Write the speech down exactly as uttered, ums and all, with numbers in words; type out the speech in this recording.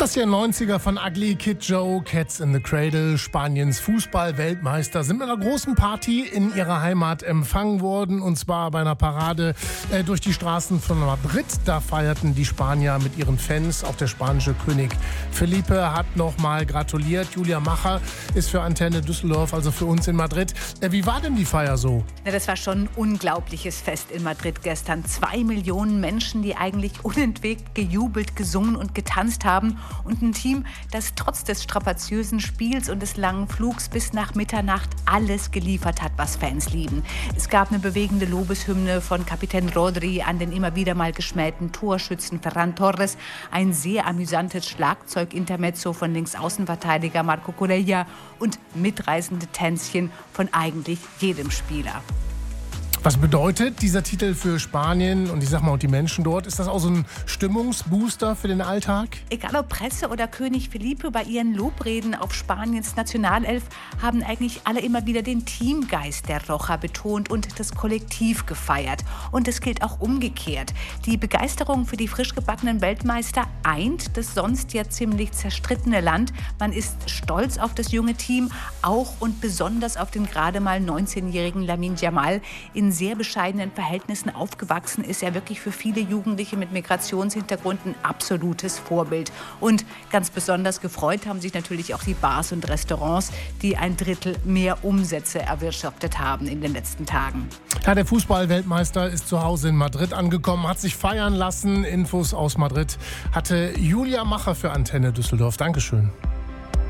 Das hier neunziger von Ugly Kid Joe, Cats in the Cradle. Spaniens Fußball-Weltmeister sind mit einer großen Party in ihrer Heimat empfangen worden. Und zwar bei einer Parade äh, durch die Straßen von Madrid. Da feierten die Spanier mit ihren Fans. Auch der spanische König Felipe hat nochmal gratuliert. Julia Macher ist für Antenne Düsseldorf, also für uns in Madrid. Äh, wie war denn die Feier so? Na, das war schon ein unglaubliches Fest in Madrid gestern. Zwei Millionen Menschen, die eigentlich unentwegt gejubelt, gesungen und getanzt haben. Und ein Team, das trotz des strapaziösen Spiels und des langen Flugs bis nach Mitternacht alles geliefert hat, was Fans lieben. Es gab eine bewegende Lobeshymne von Kapitän Rodri an den immer wieder mal geschmähten Torschützen Ferran Torres, ein sehr amüsantes Schlagzeug-Intermezzo von Linksaußenverteidiger Marco Corella und mitreißende Tänzchen von eigentlich jedem Spieler. Was bedeutet dieser Titel für Spanien und ich sag mal und die Menschen dort? Ist das auch so ein Stimmungsbooster für den Alltag? Egal ob Presse oder König Felipe, bei ihren Lobreden auf Spaniens Nationalelf haben eigentlich alle immer wieder den Teamgeist der Roja betont und das Kollektiv gefeiert. Und es gilt auch umgekehrt. Die Begeisterung für die frisch gebackenen Weltmeister eint das sonst ja ziemlich zerstrittene Land. Man ist stolz auf das junge Team, auch und besonders auf den gerade mal neunzehnjährigen Lamine Yamal. In sehr bescheidenen Verhältnissen aufgewachsen ist er wirklich für viele Jugendliche mit Migrationshintergrund ein absolutes Vorbild. Und ganz besonders gefreut haben sich natürlich auch die Bars und Restaurants, die ein Drittel mehr Umsätze erwirtschaftet haben in den letzten Tagen. Ja, der Fußball-Weltmeister ist zu Hause in Madrid angekommen, hat sich feiern lassen. Infos aus Madrid hatte Julia Macher für Antenne Düsseldorf. Dankeschön.